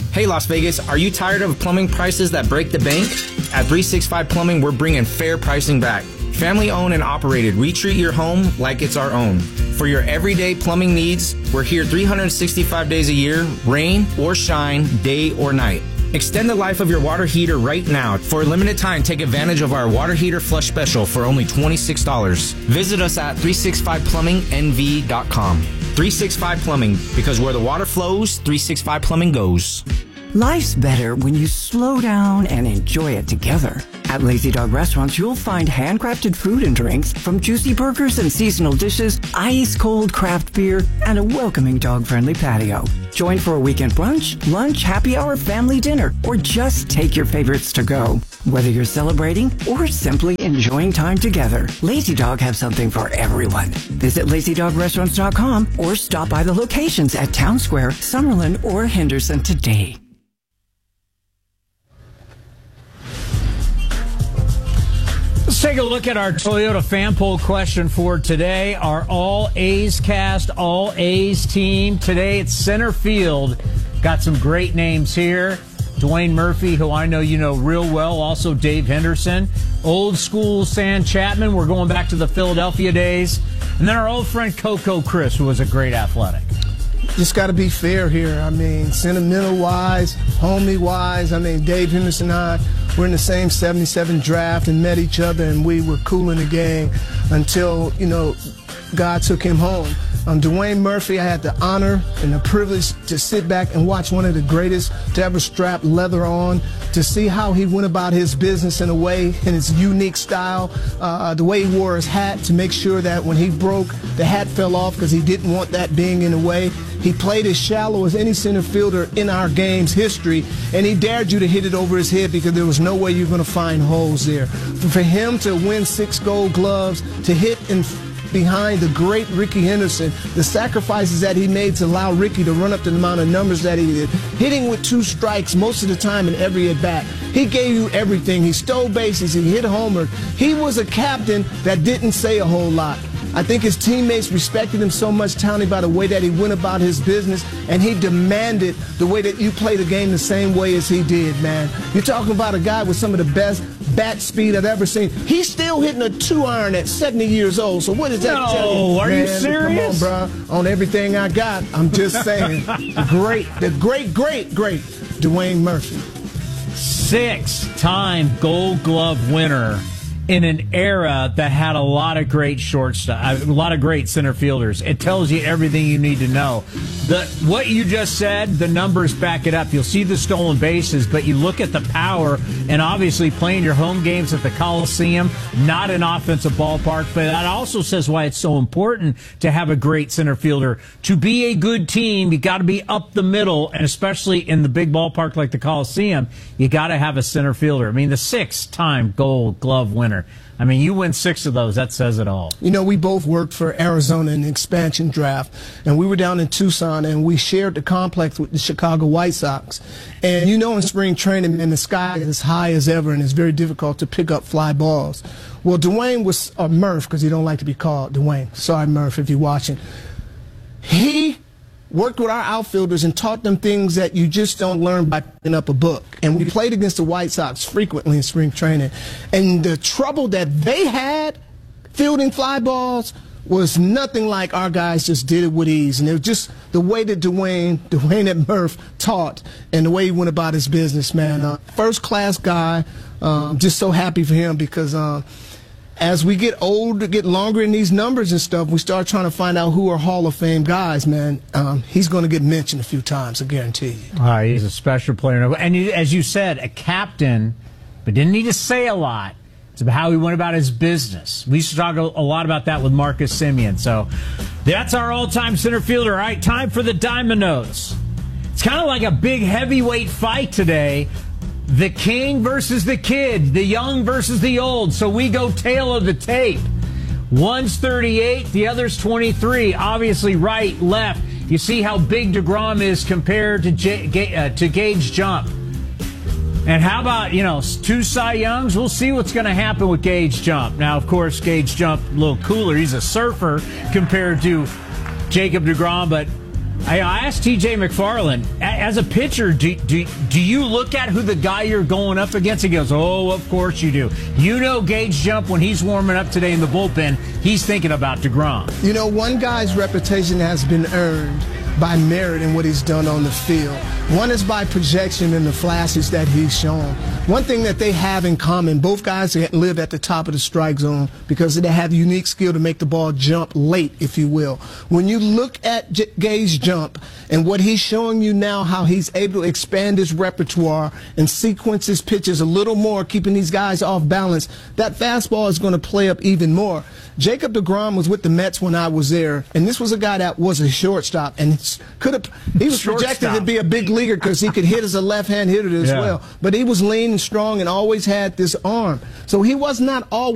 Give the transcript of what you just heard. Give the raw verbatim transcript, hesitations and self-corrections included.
Hey Las Vegas, are you tired of plumbing prices that break the bank? At three sixty-five Plumbing, we're bringing fair pricing back. Family owned and operated, we treat your home like it's our own. For your everyday plumbing needs, we're here three hundred sixty-five days a year, rain or shine, day or night. Extend the life of your water heater right now. For a limited time, take advantage of our water heater flush special for only twenty-six dollars. Visit us at three sixty-five plumbing n v dot com. three sixty-five Plumbing, because where the water flows, three sixty-five Plumbing goes. Life's better when you slow down and enjoy it together. At Lazy Dog Restaurants, you'll find handcrafted food and drinks, from juicy burgers and seasonal dishes, ice-cold craft beer, and a welcoming dog-friendly patio. Join for a weekend brunch, lunch, happy hour, family dinner, or just take your favorites to go. Whether you're celebrating or simply enjoying time together, Lazy Dog has something for everyone. Visit lazy dog restaurants dot com or stop by the locations at Town Square, Summerlin, or Henderson today. Let's take a look at our Toyota fan poll question for today. Our all A's cast, all A's team. Today it's center field. Got some great names here. Dwayne Murphy, who I know you know real well. Also Dave Henderson. Old school Sam Chapman. We're going back to the Philadelphia days. And then our old friend Coco Chris, who was a great athletic. Just got to be fair here. I mean, sentimental-wise, homie-wise, I mean, Dave Henderson and I were in the same seventy-seven draft and met each other, and we were cool in the game until, you know, God took him home. Um, Dwayne Murphy, I had the honor and the privilege to sit back and watch one of the greatest to ever strap leather on, to see how he went about his business in a way, in his unique style, uh, the way he wore his hat to make sure that when he broke, the hat fell off because he didn't want that being in the way. He played as shallow as any center fielder in our game's history, and he dared you to hit it over his head because there was no way you're going to find holes there. For him to win six gold gloves, to hit in behind the great Rickey Henderson, the sacrifices that he made to allow Rickey to run up the amount of numbers that he did, hitting with two strikes most of the time in every at-bat. He gave you everything. He stole bases. He hit homer. He was a captain that didn't say a whole lot. I think his teammates respected him so much, Townie, by the way that he went about his business, and he demanded the way that you play the game the same way as he did, man. You're talking about a guy with some of the best bat speed I've ever seen. He's still hitting a two-iron at seventy years old, so what does that no, tell you? Are man, you serious? Come on, bro. On everything I got, I'm just saying. the great, the great, great, great Dwayne Murphy. Six-time Gold Glove winner in an era that had a lot of great shortstop, a lot of great center fielders. It tells you everything you need to know. The what you just said, the numbers back it up. You'll see the stolen bases, but you look at the power, and obviously playing your home games at the Coliseum, not an offensive ballpark, but that also says why it's so important to have a great center fielder. To be a good team, you got to be up the middle, and especially in the big ballpark like the Coliseum, you got to have a center fielder. I mean, the six-time Gold Glove winner. I mean, you win six of those. That says it all. You know, we both worked for Arizona in the expansion draft, and we were down in Tucson, and we shared the complex with the Chicago White Sox. And you know, in spring training, man, the sky is as high as ever, and it's very difficult to pick up fly balls. Well, Dwayne was, or Murph, because he don't like to be called Dwayne. Sorry, Murph, if you're watching. He worked with our outfielders and taught them things that you just don't learn by picking up a book. And we played against the White Sox frequently in spring training. And the trouble that they had fielding fly balls was nothing like our guys just did it with ease. And it was just the way that Dwayne, Dwayne that Murph taught and the way he went about his business, man. Uh, first-class guy. Um, just so happy for him because uh, as we get older, get longer in these numbers and stuff, we start trying to find out who are Hall of Fame guys, man. Um, he's going to get mentioned a few times, I guarantee you. All right, he's a special player. And he, as you said, a captain, but didn't need to say a lot. It's about how he went about his business. We used to talk a, a lot about that with Marcus Semien. So that's our all-time center fielder. All right, time for the Diamond Notes. It's kind of like a big heavyweight fight today. The king versus the kid, the young versus the old. So we go tail of the tape. One's thirty-eight, the other's twenty-three. Obviously, right, left. You see how big DeGrom is compared to J- uh, to Gage Jump. And how about, you know, two Cy Youngs? We'll see what's going to happen with Gage Jump. Now, of course, Gage Jump a little cooler. He's a surfer compared to Jacob DeGrom, but I asked T J McFarland, as a pitcher, do, do, do you look at who the guy you're going up against? He goes, oh, of course you do. You know Gage Jump, when he's warming up today in the bullpen, he's thinking about DeGrom. You know, one guy's reputation has been earned by merit in what he's done on the field. One is by projection and the flashes that he's shown. One thing that they have in common, both guys live at the top of the strike zone because they have unique skill to make the ball jump late, if you will. When you look at J- Gage Jump and what he's showing you now, how he's able to expand his repertoire and sequence his pitches a little more, keeping these guys off balance, that fastball is going to play up even more. Jacob DeGrom was with the Mets when I was there, and this was a guy that was a shortstop, and could have he was projected to be a big leaguer because he could hit as a left-hand hitter as yeah. well. But he was lean and strong and always had this arm. So he was not always